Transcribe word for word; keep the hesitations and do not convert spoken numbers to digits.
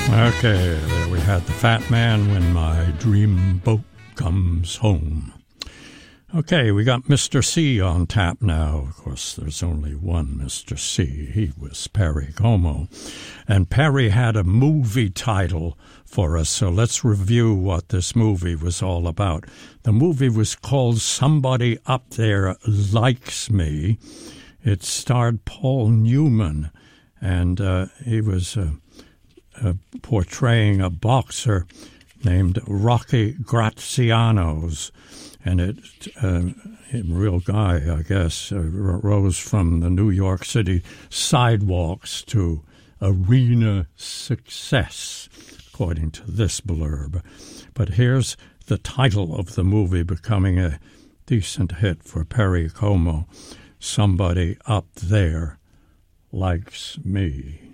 Okay, there we had the Fat Man, When My Dream Boat Comes Home. Okay, we got Mister C on tap now. Of course, there's only one Mister C. He was Perry Como. And Perry had a movie title for us, so let's review what this movie was all about. The movie was called Somebody Up There Likes Me. It starred Paul Newman, and uh, he was uh, uh, portraying a boxer named Rocky Grazianos. And it, uh, a real guy, I guess, uh, rose from the New York City sidewalks to arena success, according to this blurb. But here's the title of the movie becoming a decent hit for Perry Como, Somebody Up There Likes Me.